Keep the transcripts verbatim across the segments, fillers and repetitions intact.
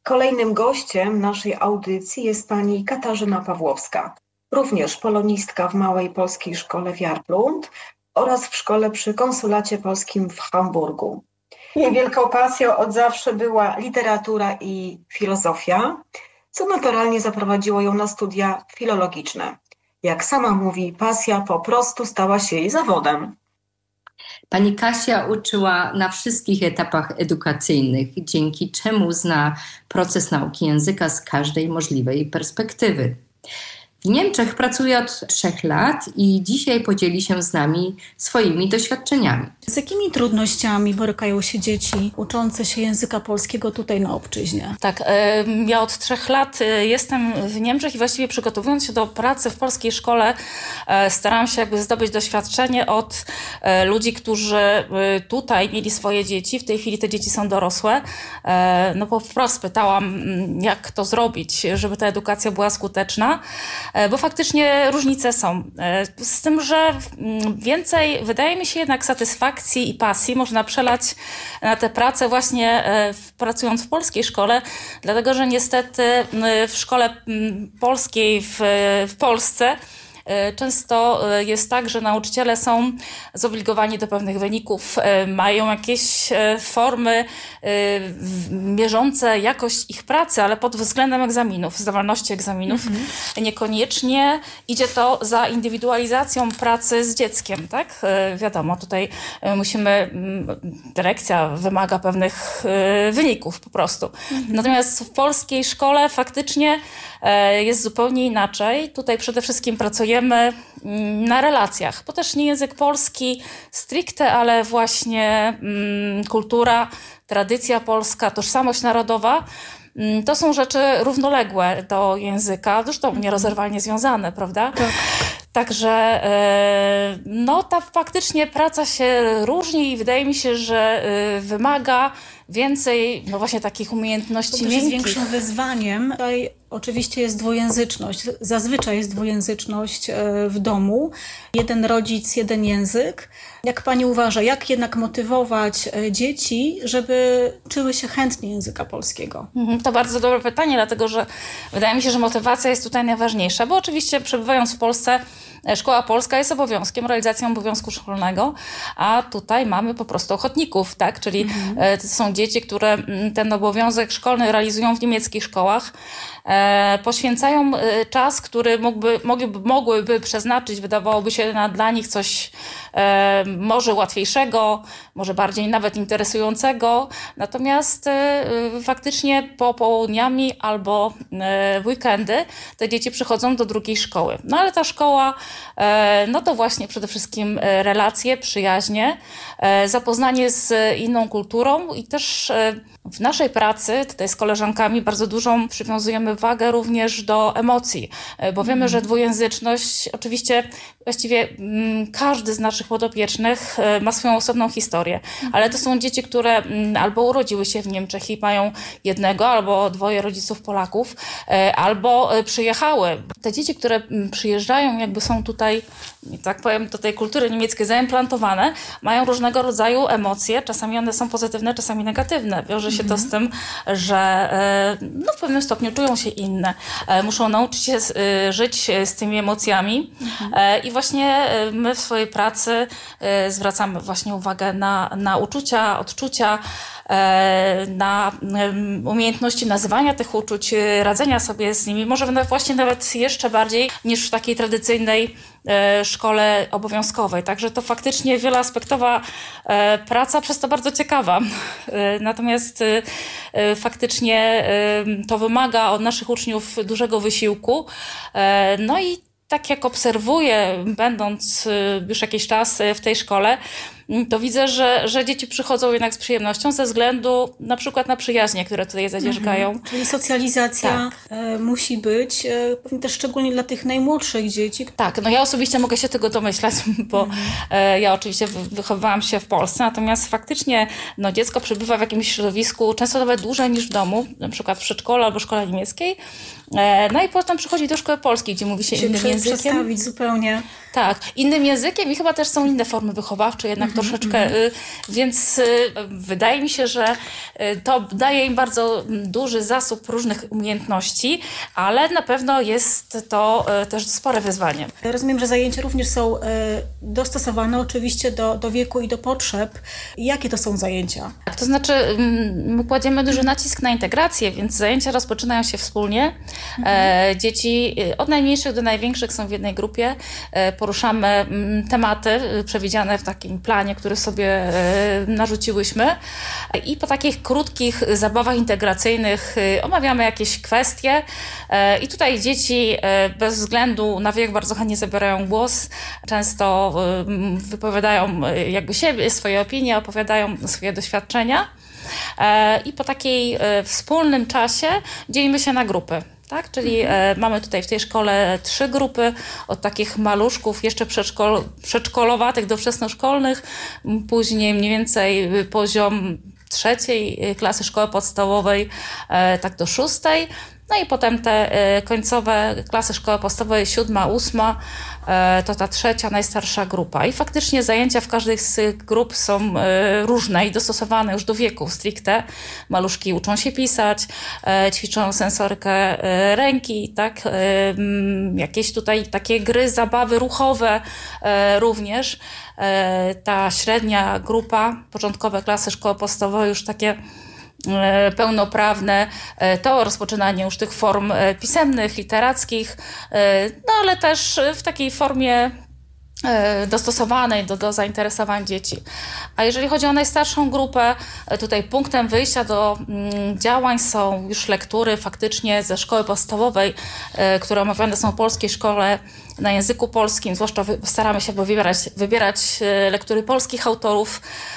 Kolejnym gościem naszej audycji jest pani Katarzyna Pawłowska, również polonistka w Małej Polskiej Szkole w Jarplund oraz w szkole przy Konsulacie Polskim w Hamburgu. Jej wielką pasją od zawsze była literatura i filozofia, co naturalnie zaprowadziło ją na studia filologiczne. Jak sama mówi, pasja po prostu stała się jej zawodem. Pani Kasia uczyła na wszystkich etapach edukacyjnych, dzięki czemu zna proces nauki języka z każdej możliwej perspektywy. W Niemczech pracuje od trzech lat i dzisiaj podzieli się z nami swoimi doświadczeniami. Z jakimi trudnościami borykają się dzieci uczące się języka polskiego tutaj na obczyźnie? Tak, ja od trzech lat jestem w Niemczech i właściwie przygotowując się do pracy w polskiej szkole starałam się jakby zdobyć doświadczenie od ludzi, którzy tutaj mieli swoje dzieci. W tej chwili te dzieci są dorosłe. No bo wprost pytałam, jak to zrobić, żeby ta edukacja była skuteczna. Bo faktycznie różnice są. Z tym, że więcej, wydaje mi się jednak satysfakcji i pasji można przelać na tę pracę właśnie pracując w polskiej szkole, dlatego że niestety w szkole polskiej w, w Polsce często jest tak, że nauczyciele są zobligowani do pewnych wyników, mają jakieś formy mierzące jakość ich pracy, ale pod względem egzaminów, zdawalności egzaminów. Mhm. Niekoniecznie idzie to za indywidualizacją pracy z dzieckiem, tak? Wiadomo, tutaj musimy, dyrekcja wymaga pewnych wyników po prostu. Mhm. Natomiast w polskiej szkole faktycznie jest zupełnie inaczej. Tutaj przede wszystkim pracujemy na relacjach, bo też nie język polski stricte, ale właśnie mm, kultura, tradycja polska, tożsamość narodowa. To są rzeczy równoległe do języka, zresztą nierozerwalnie związane, prawda? Tak. Także no, ta faktycznie praca się różni i wydaje mi się, że wymaga więcej no właśnie takich umiejętności miękkich. Jest większym wyzwaniem. Tutaj oczywiście jest dwujęzyczność. Zazwyczaj jest dwujęzyczność w domu. Jeden rodzic, jeden język. Jak pani uważa, jak jednak motywować dzieci, żeby uczyły się chętnie języka polskiego? To bardzo dobre pytanie, dlatego że wydaje mi się, że motywacja jest tutaj najważniejsza, bo oczywiście przebywając w Polsce szkoła polska jest obowiązkiem, realizacją obowiązku szkolnego, a tutaj mamy po prostu ochotników, tak? Czyli mhm. to są dzieci, które ten obowiązek szkolny realizują w niemieckich szkołach, e, poświęcają czas, który mógłby, mogliby, mogłyby przeznaczyć, wydawałoby się na dla nich coś e, może łatwiejszego, może bardziej nawet interesującego, natomiast e, faktycznie popołudniami albo e, w weekendy te dzieci przychodzą do drugiej szkoły. No ale ta szkoła no to właśnie przede wszystkim relacje, przyjaźnie, zapoznanie z inną kulturą i też w naszej pracy tutaj z koleżankami bardzo dużą przywiązujemy wagę również do emocji, bo wiemy, że dwujęzyczność, oczywiście właściwie każdy z naszych podopiecznych ma swoją osobną historię, ale to są dzieci, które albo urodziły się w Niemczech i mają jednego albo dwoje rodziców Polaków, albo przyjechały. Te dzieci, które przyjeżdżają, jakby są tutaj, tak powiem, do tej kultury niemieckiej zaimplantowane, mają różnego rodzaju emocje, czasami one są pozytywne, czasami negatywne. Wiąże się to z tym, że no, w pewnym stopniu czują się inne. Muszą nauczyć się żyć z tymi emocjami i właśnie my w swojej pracy zwracamy właśnie uwagę na, na uczucia, odczucia, na umiejętności nazywania tych uczuć, radzenia sobie z nimi, może właśnie nawet jeszcze bardziej niż w takiej tradycyjnej szkole obowiązkowej. Także to faktycznie wieloaspektowa praca, przez to bardzo ciekawa. Natomiast faktycznie to wymaga od naszych uczniów dużego wysiłku. No i tak jak obserwuję, będąc już jakiś czas w tej szkole, to widzę, że, że dzieci przychodzą jednak z przyjemnością ze względu na przykład na przyjaźnie, które tutaj zadziergają. Mhm. Czyli socjalizacja tak. e, musi być, e, pewnie też szczególnie dla tych najmłodszych dzieci. Tak, no ja osobiście mogę się tego domyślać, bo mhm. e, ja oczywiście wychowywałam się w Polsce, natomiast faktycznie no, dziecko przebywa w jakimś środowisku często nawet dłużej niż w domu, na przykład w przedszkolu albo szkole niemieckiej. E, no i potem przychodzi do szkoły polskiej, gdzie mówi się, się innym językiem. Przestawić zupełnie. Tak, innym językiem i chyba też są inne formy wychowawcze jednak mhm. troszeczkę, mhm. więc wydaje mi się, że to daje im bardzo duży zasób różnych umiejętności, ale na pewno jest to też spore wyzwanie. Rozumiem, że zajęcia również są dostosowane oczywiście do, do wieku i do potrzeb. Jakie to są zajęcia? Tak, to znaczy my kładziemy duży nacisk na integrację, więc zajęcia rozpoczynają się wspólnie. Mhm. Dzieci od najmniejszych do największych są w jednej grupie. Poruszamy tematy przewidziane w takim planie, który sobie narzuciłyśmy i po takich krótkich zabawach integracyjnych omawiamy jakieś kwestie i tutaj dzieci bez względu na wiek bardzo chętnie zabierają głos, często wypowiadają jakby siebie, swoje opinie, opowiadają swoje doświadczenia i po takiej wspólnym czasie dzielimy się na grupy. Tak? Czyli mhm. mamy tutaj w tej szkole trzy grupy, od takich maluszków jeszcze przedszkol, przedszkolowatych do wczesnoszkolnych, później mniej więcej poziom trzeciej klasy szkoły podstawowej, tak do szóstej. No i potem te końcowe klasy szkoły podstawowej, siódma, ósma, to ta trzecia, najstarsza grupa. I faktycznie zajęcia w każdej z tych grup są różne i dostosowane już do wieku stricte. Maluszki uczą się pisać, ćwiczą sensorykę ręki, tak? Jakieś tutaj takie gry, zabawy ruchowe również. Ta średnia grupa, początkowe klasy szkoły podstawowej już takie pełnoprawne, to rozpoczynanie już tych form pisemnych, literackich, no ale też w takiej formie dostosowanej do, do zainteresowań dzieci. A jeżeli chodzi o najstarszą grupę, tutaj punktem wyjścia do mm, działań są już lektury faktycznie ze szkoły podstawowej, y, które omawiane są w polskiej szkole na języku polskim, zwłaszcza wy, staramy się wybierać, wybierać y, lektury polskich autorów.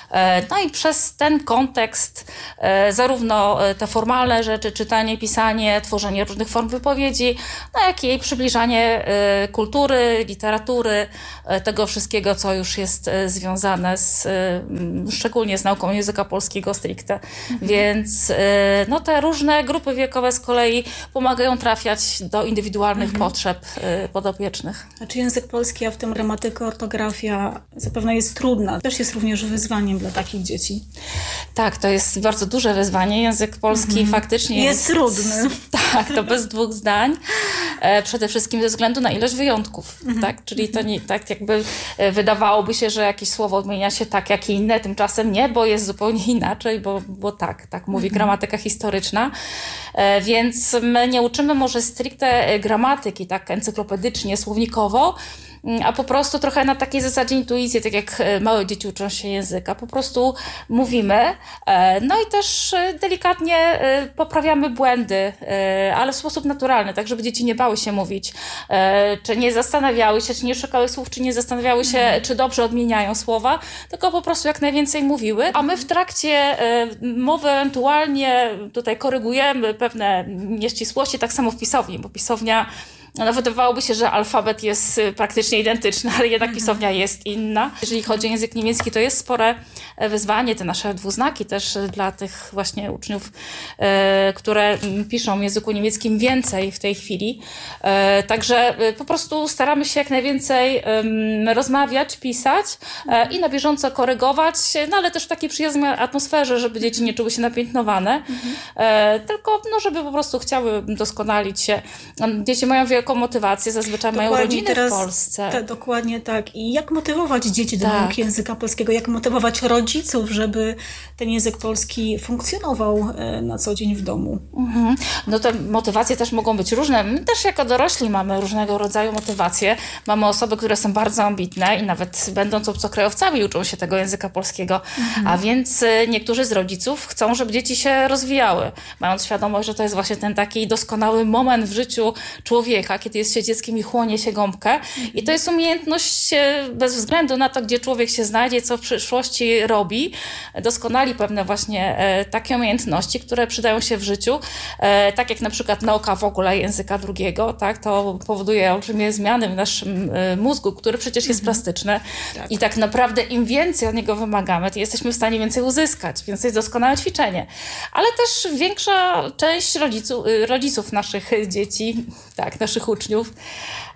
No i przez ten kontekst zarówno te formalne rzeczy, czytanie, pisanie, tworzenie różnych form wypowiedzi, no jak i jej przybliżanie kultury, literatury, tego wszystkiego, co już jest związane z, szczególnie z nauką języka polskiego stricte. Mhm. Więc no, te różne grupy wiekowe z kolei pomagają trafiać do indywidualnych mhm. potrzeb podopiecznych. Znaczy język polski, a w tym gramatyka, ortografia zapewne jest trudna. Też jest również wyzwaniem dla takich dzieci. Tak, to jest bardzo duże wyzwanie. Język polski mm-hmm. faktycznie jest... Jest trudny. Tak, to bez dwóch zdań. E, przede wszystkim ze względu na ilość wyjątków. Mm-hmm. Tak? Czyli to nie tak jakby wydawałoby się, że jakieś słowo odmienia się tak jak i inne, tymczasem nie, bo jest zupełnie inaczej, bo, bo tak, tak mówi mm-hmm. gramatyka historyczna. E, więc my nie uczymy może stricte gramatyki, tak encyklopedycznie, słownikowo, a po prostu trochę na takiej zasadzie intuicji, tak jak małe dzieci uczą się języka. Po prostu mówimy, no i też delikatnie poprawiamy błędy, ale w sposób naturalny, tak żeby dzieci nie bały się mówić, czy nie zastanawiały się, czy nie szukały słów, czy nie zastanawiały się, mhm. czy dobrze odmieniają słowa, tylko po prostu jak najwięcej mówiły, a my w trakcie mowy ewentualnie tutaj korygujemy pewne nieścisłości, tak samo w pisowni, bo pisownia no, wydawałoby się, że alfabet jest praktycznie identyczny, ale jednak pisownia jest inna. Jeżeli chodzi o język niemiecki, to jest spore wyzwanie, te nasze dwuznaki też dla tych właśnie uczniów, e, które piszą w języku niemieckim więcej w tej chwili. E, także po prostu staramy się jak najwięcej e, rozmawiać, pisać e, i na bieżąco korygować, no ale też w takiej przyjaznej atmosferze, żeby dzieci nie czuły się napiętnowane, e, tylko no, żeby po prostu chciały doskonalić się. Dzieci mają wielką motywację, zazwyczaj dokładnie mają rodziny teraz, w Polsce. Ta, dokładnie tak. I jak motywować dzieci do tak. nauki języka polskiego? Jak motywować rodziców, żeby ten język polski funkcjonował na co dzień w domu? Mhm. No te motywacje też mogą być różne. My też jako dorośli mamy różnego rodzaju motywacje. Mamy osoby, które są bardzo ambitne i nawet będąc obcokrajowcami uczą się tego języka polskiego. Mhm. A więc niektórzy z rodziców chcą, żeby dzieci się rozwijały, mając świadomość, że to jest właśnie ten taki doskonały moment w życiu człowieka, kiedy jest się dzieckiem i chłonie się gąbkę. Mhm. I to jest umiejętność bez względu na to, gdzie człowiek się znajdzie, co w przyszłości robi. Doskonali pewne właśnie e, takie umiejętności, które przydają się w życiu. E, tak jak na przykład nauka w ogóle języka drugiego, tak? To powoduje olbrzymie zmiany w naszym e, mózgu, który przecież jest mhm. plastyczny. Tak. I tak naprawdę im więcej od niego wymagamy, to jesteśmy w stanie więcej uzyskać, więc to jest doskonałe ćwiczenie. Ale też większa część rodzicu, rodziców naszych dzieci, tak, naszych uczniów,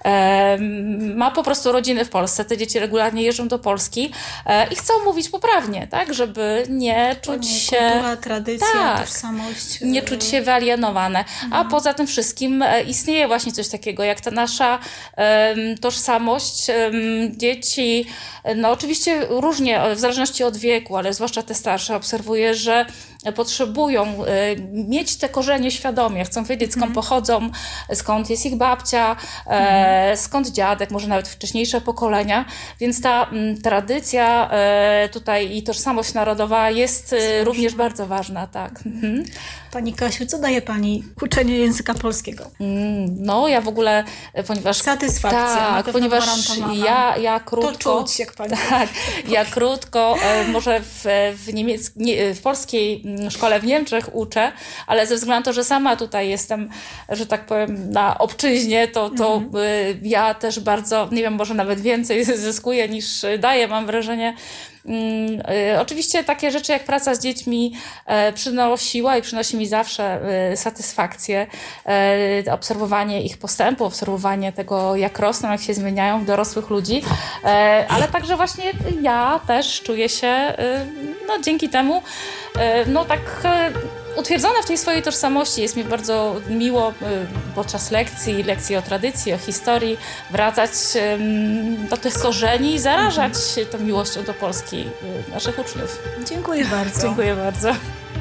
ma po prostu rodziny w Polsce, te dzieci regularnie jeżdżą do Polski i chcą mówić poprawnie, tak, żeby nie czuć się... Kultura, tradycja, tak, tożsamość. Nie czuć się wyalienowane. Mhm. A poza tym wszystkim istnieje właśnie coś takiego, jak ta nasza um, tożsamość um, dzieci, no oczywiście różnie, w zależności od wieku, ale zwłaszcza te starsze, obserwuję, że potrzebują y, mieć te korzenie świadomie, chcą wiedzieć, skąd mm. pochodzą, skąd jest ich babcia, mm. e, skąd dziadek, może nawet wcześniejsze pokolenia, więc ta m, tradycja e, tutaj i tożsamość narodowa jest e, również bardzo ważna, tak. Mhm. Pani Kasiu, co daje Pani uczenie języka polskiego? Mm, no ja w ogóle, ponieważ... Satysfakcja. Tak, ponieważ ja, ja krótko... To czuć, jak Pani... Tak, ja krótko, e, może w, w, niemiec, nie, w polskiej szkole w Niemczech uczę, ale ze względu na to, że sama tutaj jestem, że tak powiem, na obczyźnie, to, to mhm. y, ja też bardzo, nie wiem, może nawet więcej zyskuję niż daję, mam wrażenie. Y, oczywiście takie rzeczy jak praca z dziećmi y, przynosiła i przynosi mi zawsze y, satysfakcję. Y, obserwowanie ich postępu, obserwowanie tego, jak rosną, jak się zmieniają w dorosłych ludzi, y, ale także właśnie ja też czuję się y, no, dzięki temu y, no tak y, utwierdzona w tej swojej tożsamości. Jest mi bardzo miło y, podczas lekcji, lekcji o tradycji, o historii wracać y, do tych korzeni i zarażać tą miłością do Polski y, naszych uczniów. Dziękuję bardzo. Dziękuję bardzo.